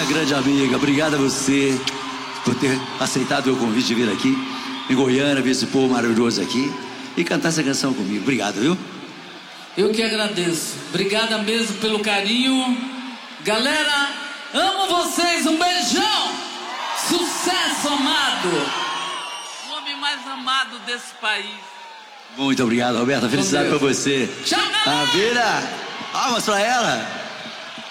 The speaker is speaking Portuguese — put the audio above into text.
minha grande amiga, obrigado a você por ter aceitado o meu convite de vir aqui em Goiânia, ver esse povo maravilhoso aqui e cantar essa canção comigo. Obrigado, viu? Eu que agradeço. Obrigada mesmo pelo carinho. Galera, amo vocês. Um beijão. Sucesso, amado. O homem mais amado desse país. Muito obrigado, Roberta. Felicidade pra você. Tchau, galera. Vira. Palmas pra ela.